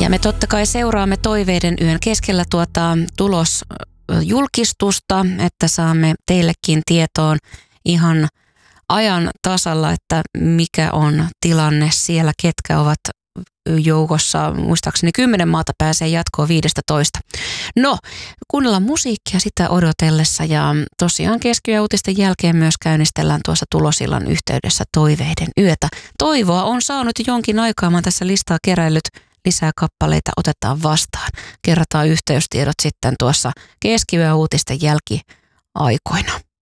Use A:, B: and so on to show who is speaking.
A: Ja me totta kai seuraamme Toiveiden yön keskellä tulosjulkistusta, että saamme teillekin tietoon ihan ajan tasalla, että mikä on tilanne siellä, ketkä ovat joukossa. Muistaakseni 10 maata pääsee jatkoon 15. No, kuunnellaan musiikkia sitä odotellessa ja tosiaan keskiyöuutisten jälkeen myös käynnistellään tuossa tulosillan yhteydessä Toiveiden yötä. Toivoa on saanut jonkin aikaa, mä tässä listaa keräillyt. Lisää kappaleita otetaan vastaan. Kerrataan yhteystiedot sitten tuossa keskiyöuutisten jälkiaikoina.